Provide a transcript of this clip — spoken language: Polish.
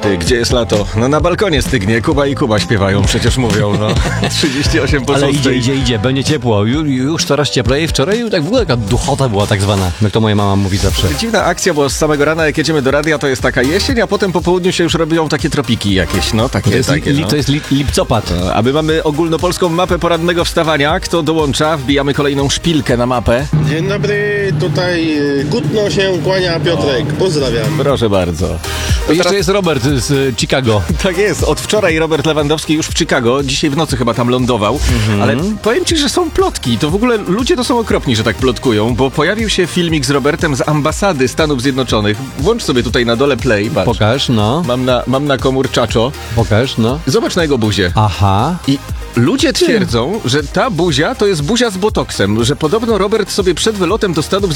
Gdzie jest lato? No na balkonie stygnie. Kuba i Kuba śpiewają, przecież mówią, no. 38 po Ale 6. idzie, będzie ciepło. Już coraz cieplej. Wczoraj tak w ogóle taka duchota była tak zwana, jak to moja mama mówi zawsze. Dziwna akcja, bo z samego rana jak jedziemy do radia, to jest taka jesień, a potem po południu się już robią takie tropiki jakieś, no takie. To jest lipcopad. A my mamy ogólnopolską mapę porannego wstawania. Kto dołącza? Wbijamy kolejną szpilkę na mapę. Dzień dobry, tutaj Kutno się kłania Piotrek. Pozdrawiam. Proszę bardzo. Jeszcze jest Robert z Chicago. Tak jest, od wczoraj Robert Lewandowski już w Chicago, dzisiaj w nocy chyba tam lądował, ale powiem ci, że są plotki, to w ogóle ludzie to są okropni, że tak plotkują, bo pojawił się filmik z Robertem z ambasady Stanów Zjednoczonych, włącz sobie tutaj na dole play, patrz. Pokaż, no. Mam na komórczaczo, Pokaż, no. zobacz na jego buzię. Aha. I ludzie twierdzą, że ta buzia to jest buzia z botoksem, że podobno Robert sobie przed wylotem do Stanów